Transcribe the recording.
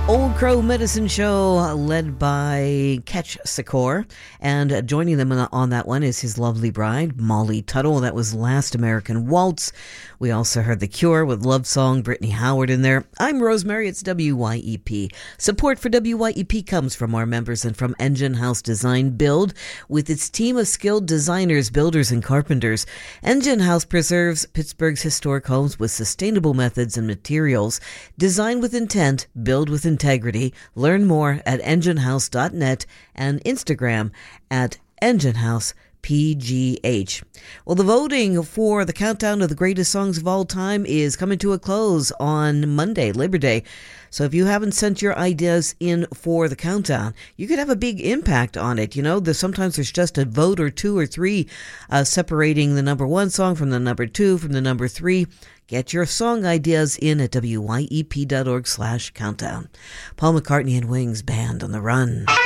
Old Crow Medicine Show, led by Ketch Sikor, and joining them on that one is his lovely bride, Molly Tuttle. That was Last American Waltz. We also heard The Cure with Love Song, Brittany Howard in there. I'm Rosemary, it's WYEP. Support for WYEP comes from our members and from Engine House Design Build. With its team of skilled designers, builders, and carpenters, Engine House preserves Pittsburgh's historic homes with sustainable methods and materials. Design with intent, build with integrity. Learn more at enginehouse.net and Instagram at enginehousepgh. Well, the voting for the countdown of the greatest songs of all time is coming to a close on Monday, Labor Day. So if you haven't sent your ideas in for the countdown, you could have a big impact on it. You know, sometimes there's just a vote or two or three separating the number one song from the number two, from the number three. Get your song ideas in at wyep.org/countdown. Paul McCartney and Wings Band on the Run.